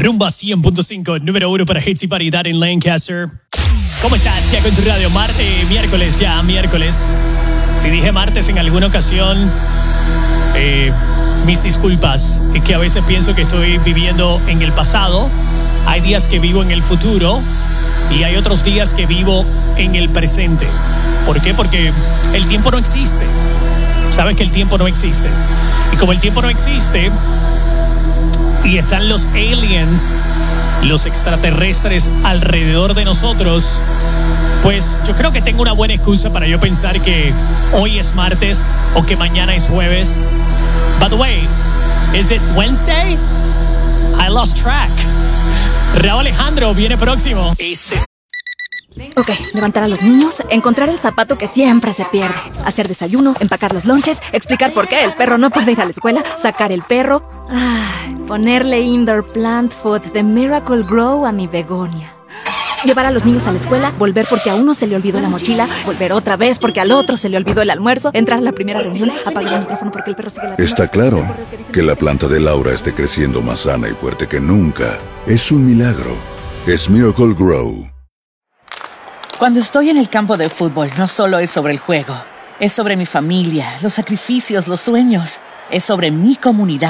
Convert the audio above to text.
Rumba 100.5, número 1 para Hits y Paridad en Lancaster. ¿Cómo estás? Ya con tu radio, miércoles. Si dije martes en alguna ocasión, mis disculpas. Es que a veces pienso que estoy viviendo en el pasado. Hay días que vivo en el futuro y hay otros días que vivo en el presente. ¿Por qué? Porque el tiempo no existe. Sabes que el tiempo no existe. Y como el tiempo no existe y están los aliens, los extraterrestres alrededor de nosotros, pues yo creo que tengo una buena excusa para yo pensar que hoy es martes o que mañana es jueves. By the way, is it Wednesday? I lost track. Raúl Alejandro viene próximo. Ok, levantar a los niños, encontrar el zapato que siempre se pierde, hacer desayuno, empacar los lonches, explicar por qué el perro no puede ir a la escuela, sacar el perro, ponerle indoor plant food de Miracle Grow a mi begonia. Llevar a los niños a la escuela, volver porque a uno se le olvidó la mochila, volver otra vez porque al otro se le olvidó el almuerzo, entrar a la primera reunión, apagar el micrófono porque el perro sigue la... Está claro que la planta de Laura esté creciendo más sana y fuerte que nunca. Es un milagro. Es Miracle Grow. Cuando estoy en el campo de fútbol, no solo es sobre el juego. Es sobre mi familia, los sacrificios, los sueños. Es sobre mi comunidad.